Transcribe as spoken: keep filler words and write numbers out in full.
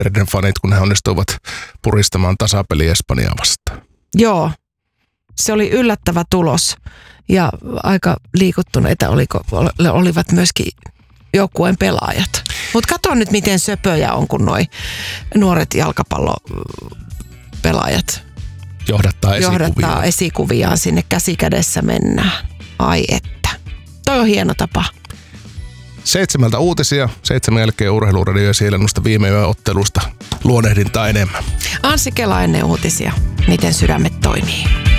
Verden fanit, kun he onnistuivat puristamaan tasapeli Espanjaa vastaan. Joo, se oli yllättävä tulos ja aika liikuttuneita oliko, olivat myöskin joukkueen pelaajat. Mutta katso nyt, miten söpöjä on, kun noi nuoret jalkapallopelaajat johdattaa esikuviaan. johdattaa esikuviaan sinne käsikädessä mennään. Ai että. Toi on hieno tapa. Seitsemältä uutisia, seitsemän jälkeen Urheiluradio ja siellä noista viime yön ottelusta luonehdintaa enemmän. Anssi Kela ennen uutisia. Miten sydämet toimii?